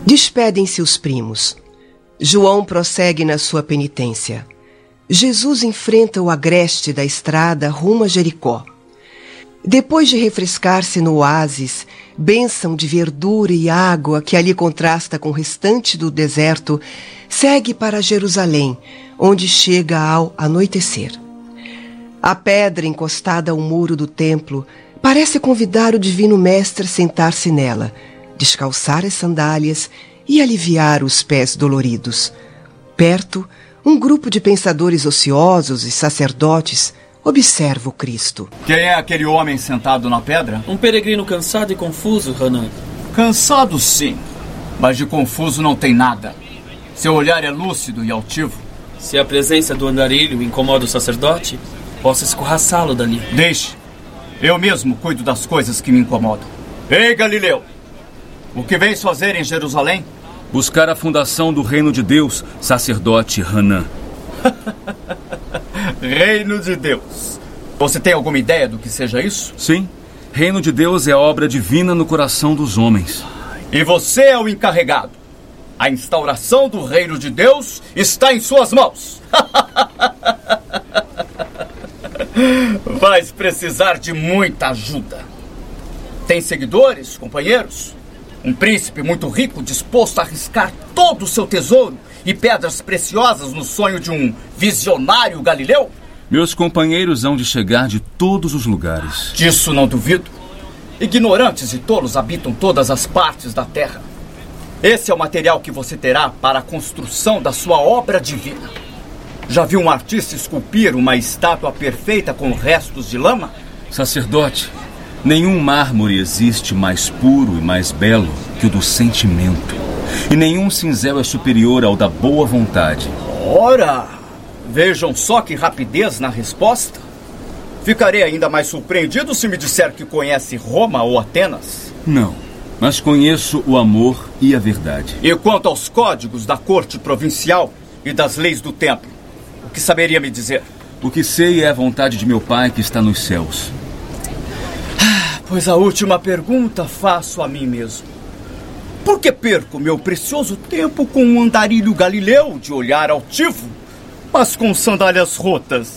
Despedem-se os primos. João prossegue na sua penitência. Jesus enfrenta o agreste da estrada rumo a Jericó. Depois de refrescar-se no oásis, bênção de verdura e água que ali contrasta com o restante do deserto, segue para Jerusalém, onde chega ao anoitecer. A pedra encostada ao muro do templo parece convidar o divino mestre a sentar-se nela, descalçar as sandálias e aliviar os pés doloridos. Perto, um grupo de pensadores ociosos e sacerdotes observa o Cristo. Quem é aquele homem sentado na pedra? Um peregrino cansado e confuso, Hanan. Cansado, sim, mas de confuso não tem nada. Seu olhar é lúcido e altivo. Se a presença do andarilho incomoda o sacerdote, posso escorraçá-lo dali. Deixe. Eu mesmo cuido das coisas que me incomodam. Ei, Galileu! O que vens fazer em Jerusalém? Buscar a fundação do reino de Deus, sacerdote Hanan. Reino de Deus. Você tem alguma ideia do que seja isso? Sim. Reino de Deus é a obra divina no coração dos homens. E você é o encarregado. A instauração do reino de Deus está em suas mãos. Vais precisar de muita ajuda. Tem seguidores, companheiros? Um príncipe muito rico disposto a arriscar todo o seu tesouro e pedras preciosas no sonho de um visionário Galileu? Meus companheiros hão de chegar de todos os lugares. Disso não duvido. Ignorantes e tolos habitam todas as partes da terra. Esse é o material que você terá para a construção da sua obra divina. Já viu um artista esculpir uma estátua perfeita com restos de lama? Sacerdote, nenhum mármore existe mais puro e mais belo que o do sentimento. E nenhum cinzel é superior ao da boa vontade. Ora, vejam só que rapidez na resposta. Ficarei ainda mais surpreendido se me disser que conhece Roma ou Atenas. Não, mas conheço o amor e a verdade. E quanto aos códigos da corte provincial e das leis do templo, o que saberia me dizer? O que sei é a vontade de meu Pai que está nos céus. Pois a última pergunta faço a mim mesmo. Por que perco meu precioso tempo com um andarilho Galileu de olhar altivo, mas com sandálias rotas?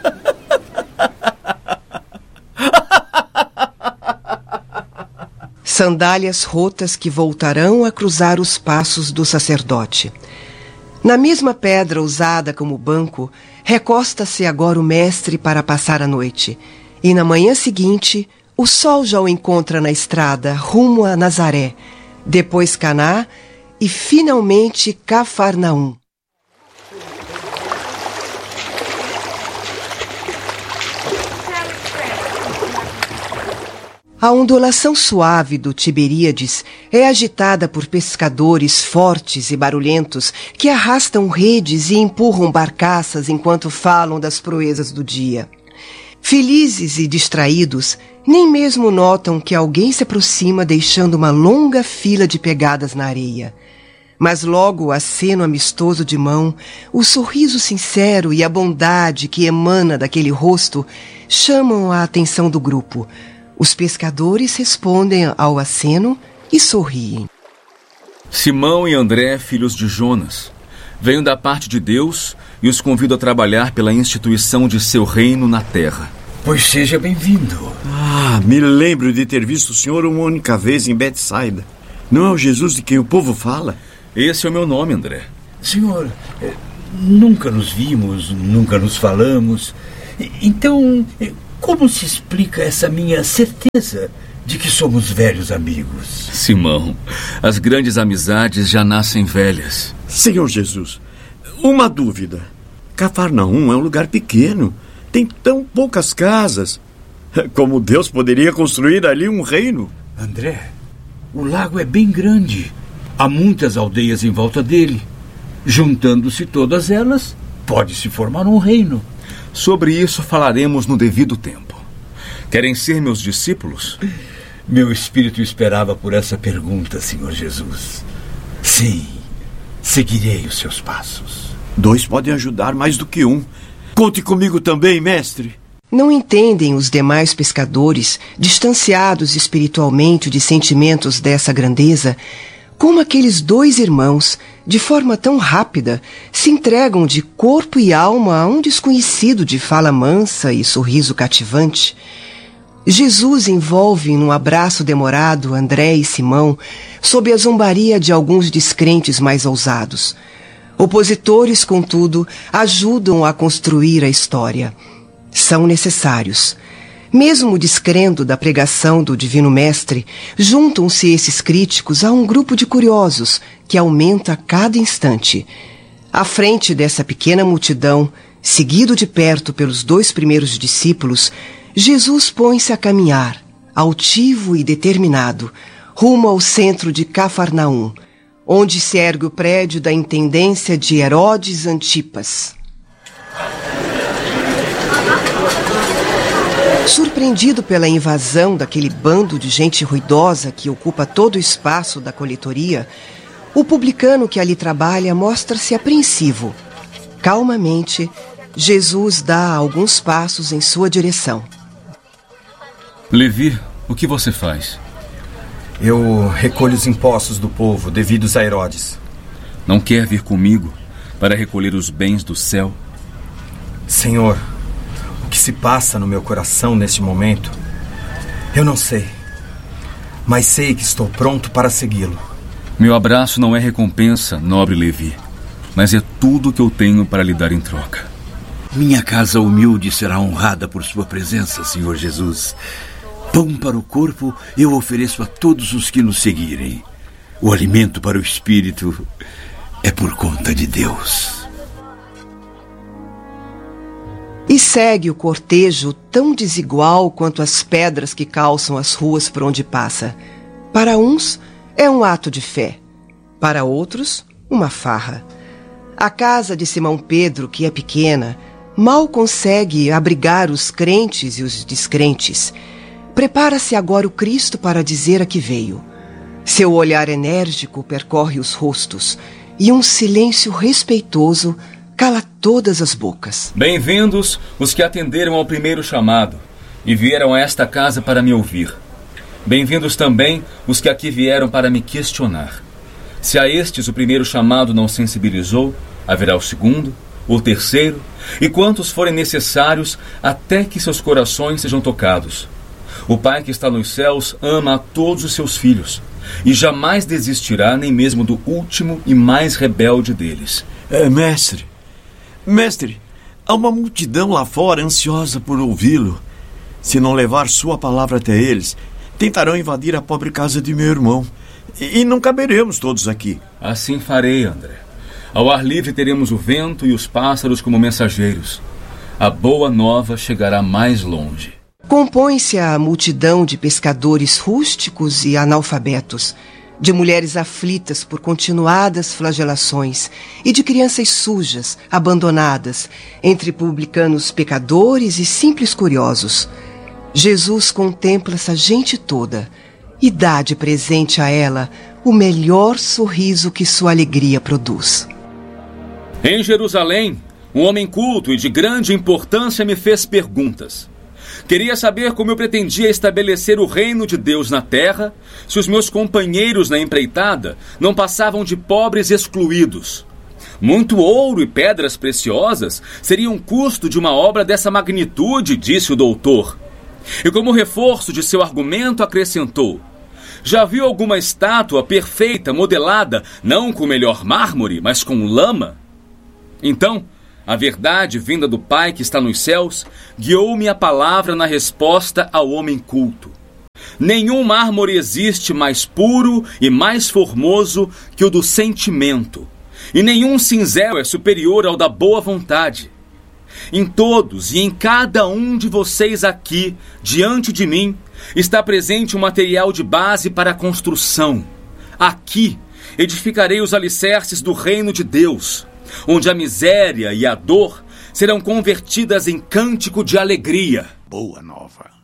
Sandálias rotas que voltarão a cruzar os passos do sacerdote. Na mesma pedra usada como banco, recosta-se agora o mestre para passar a noite. E na manhã seguinte, o sol já o encontra na estrada, rumo a Nazaré, depois Caná e finalmente Cafarnaum. A ondulação suave do Tiberíades é agitada por pescadores fortes e barulhentos que arrastam redes e empurram barcaças enquanto falam das proezas do dia. Felizes e distraídos, nem mesmo notam que alguém se aproxima deixando uma longa fila de pegadas na areia. Mas logo o aceno amistoso de mão, o sorriso sincero e a bondade que emana daquele rosto chamam a atenção do grupo. Os pescadores respondem ao aceno e sorriem. Simão e André, filhos de Jonas, venho da parte de Deus e os convido a trabalhar pela instituição de seu reino na terra. Pois seja bem-vindo. Me lembro de ter visto o senhor uma única vez em Betsaida. Não é o Jesus de quem o povo fala? Esse é o meu nome, André. Senhor, nunca nos vimos, nunca nos falamos. Então, como se explica essa minha certeza de que somos velhos amigos? Simão, as grandes amizades já nascem velhas. Senhor Jesus, uma dúvida. Cafarnaum é um lugar pequeno. Tem tão poucas casas. Como Deus poderia construir ali um reino? André, o lago é bem grande. Há muitas aldeias em volta dele. Juntando-se todas elas, pode-se formar um reino. Sobre isso falaremos no devido tempo. Querem ser meus discípulos? Meu espírito esperava por essa pergunta, Senhor Jesus. Sim, seguirei os seus passos. 2 podem ajudar mais do que 1. Conte comigo também, mestre. Não entendem os demais pescadores, distanciados espiritualmente de sentimentos dessa grandeza, Como aqueles dois irmãos, de forma tão rápida, se entregam de corpo e alma a um desconhecido de fala mansa e sorriso cativante. Jesus envolve num abraço demorado André e Simão, sob a zombaria de alguns descrentes mais ousados. Opositores, contudo, ajudam a construir a história. São necessários. Mesmo descrendo da pregação do Divino Mestre, juntam-se esses críticos a um grupo de curiosos que aumenta a cada instante. À frente dessa pequena multidão, seguido de perto pelos 2 primeiros discípulos, Jesus põe-se a caminhar, altivo e determinado, rumo ao centro de Cafarnaum, onde se ergue o prédio da intendência de Herodes Antipas. Surpreendido pela invasão daquele bando de gente ruidosa que ocupa todo o espaço da coletoria, o publicano que ali trabalha mostra-se apreensivo. Calmamente, Jesus dá alguns passos em sua direção. Levi, o que você faz? Eu recolho os impostos do povo devidos a Herodes. Não quer vir comigo para recolher os bens do céu? Senhor, o que se passa no meu coração neste momento, eu não sei. Mas sei que estou pronto para segui-lo. Meu abraço não é recompensa, nobre Levi, mas é tudo que eu tenho para lhe dar em troca. Minha casa humilde será honrada por sua presença, Senhor Jesus. Pão para o corpo eu ofereço a todos os que nos seguirem. O alimento para o espírito é por conta de Deus. E segue o cortejo tão desigual quanto as pedras que calçam as ruas por onde passa. Para uns, é um ato de fé. Para outros, uma farra. A casa de Simão Pedro, que é pequena, mal consegue abrigar os crentes e os descrentes. Prepara-se agora o Cristo para dizer a que veio. Seu olhar enérgico percorre os rostos e um silêncio respeitoso cala todas as bocas. Bem-vindos os que atenderam ao primeiro chamado e vieram a esta casa para me ouvir. Bem-vindos também os que aqui vieram para me questionar. Se a estes o primeiro chamado não sensibilizou, haverá o segundo, o terceiro, e quantos forem necessários até que seus corações sejam tocados. O Pai que está nos céus ama a todos os seus filhos e jamais desistirá nem mesmo do último e mais rebelde deles. Mestre, há uma multidão lá fora ansiosa por ouvi-lo. Se não levar sua palavra até eles, tentarão invadir a pobre casa de meu irmão. E não caberemos todos aqui. Assim farei, André. Ao ar livre teremos o vento e os pássaros como mensageiros. A boa nova chegará mais longe. Compõe-se a multidão de pescadores rústicos e analfabetos, de mulheres aflitas por continuadas flagelações e de crianças sujas, abandonadas, entre publicanos pecadores e simples curiosos. Jesus contempla essa gente toda e dá de presente a ela o melhor sorriso que sua alegria produz. Em Jerusalém, um homem culto e de grande importância me fez perguntas. Queria saber como eu pretendia estabelecer o reino de Deus na terra se os meus companheiros na empreitada não passavam de pobres excluídos. Muito ouro e pedras preciosas seriam um custo de uma obra dessa magnitude, disse o doutor. E como reforço de seu argumento acrescentou: já viu alguma estátua perfeita modelada não com o melhor mármore, mas com lama? Então, a verdade vinda do Pai que está nos céus guiou-me a palavra na resposta ao homem culto. Nenhum mármore existe mais puro e mais formoso que o do sentimento, e nenhum cinzel é superior ao da boa vontade. Em todos e em cada um de vocês aqui, diante de mim, está presente um material de base para a construção. Aqui edificarei os alicerces do reino de Deus, onde a miséria e a dor serão convertidas em cântico de alegria. Boa nova.